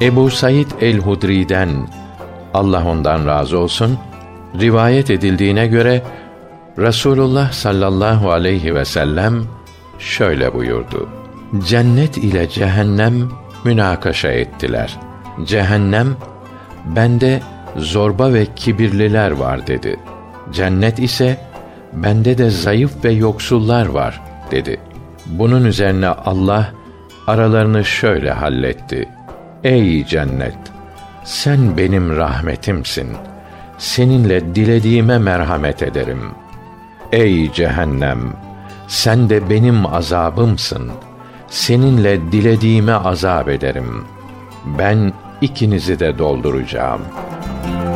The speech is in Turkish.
Ebu Said el-Hudri'den, Allah ondan razı olsun, rivayet edildiğine göre Resulullah sallallahu aleyhi ve sellem şöyle buyurdu: Cennet ile cehennem münakaşa ettiler. Cehennem, bende zorba ve kibirliler var dedi. Cennet ise, bende de zayıf ve yoksullar var dedi. Bunun üzerine Allah aralarını şöyle halletti: Ey cennet! Sen benim rahmetimsin. Seninle dilediğime merhamet ederim. Ey cehennem! Sen de benim azabımsın. Seninle dilediğime azap ederim. Ben ikinizi de dolduracağım.